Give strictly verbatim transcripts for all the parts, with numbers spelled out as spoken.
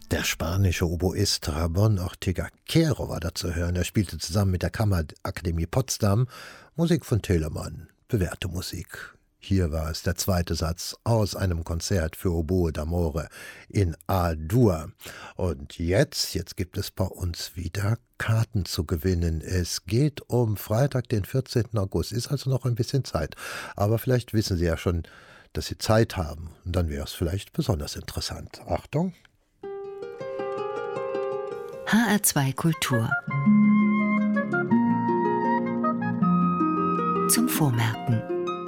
Der spanische Oboist Ramón Ortega Caro war da zu hören. Er spielte zusammen mit der Kammerakademie Potsdam Musik von Telemann, bewährte Musik. Hier war es der zweite Satz aus einem Konzert für Oboe d'Amore in A-Dur. Und jetzt, jetzt gibt es bei uns wieder Karten zu gewinnen. Es geht um Freitag, den vierzehnten August. Ist also noch ein bisschen Zeit. Aber vielleicht wissen Sie ja schon, dass Sie Zeit haben. Und dann wäre es vielleicht besonders interessant. Achtung! H R zwei Kultur. Zum Vormerken.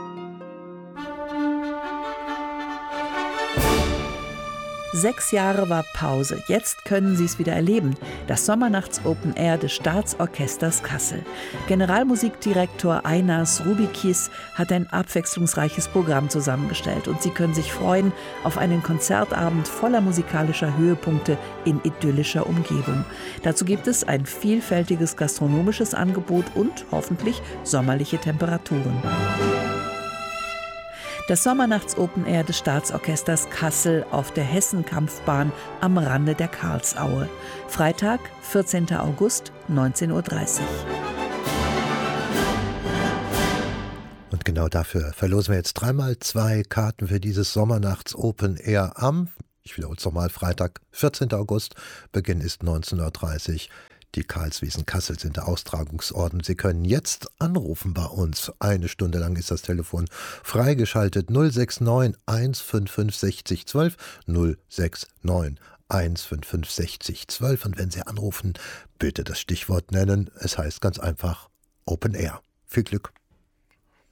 Sechs Jahre war Pause. Jetzt können Sie es wieder erleben. Das Sommernachts-Open Air des Staatsorchesters Kassel. Generalmusikdirektor Einars Rubikis hat ein abwechslungsreiches Programm zusammengestellt. Und Sie können sich freuen auf einen Konzertabend voller musikalischer Höhepunkte in idyllischer Umgebung. Dazu gibt es ein vielfältiges gastronomisches Angebot und hoffentlich sommerliche Temperaturen. Das Sommernachts-Open Air des Staatsorchesters Kassel auf der Hessenkampfbahn am Rande der Karlsaue. Freitag, vierzehnten August, neunzehn Uhr dreißig. Und genau dafür verlosen wir jetzt dreimal zwei Karten für dieses Sommernachts-Open Air am, ich wiederhole es nochmal, Freitag, vierzehnten August, Beginn ist neunzehn Uhr dreißig. Die Karlswiesen Kassel sind der Austragungsort. Sie können jetzt anrufen bei uns. Eine Stunde lang ist das Telefon freigeschaltet. null sechs neun eins fünf fünf sechs null eins zwei null sechs neun eins fünf fünf sechs null eins zwei. Und wenn Sie anrufen, bitte das Stichwort nennen. Es heißt ganz einfach Open Air. Viel Glück.